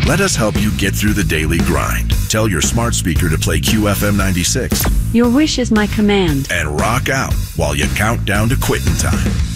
Let us help you get through the daily grind. Tell your smart speaker to play QFM 96 Your wish is my command. and rock out while you count down to quitting time.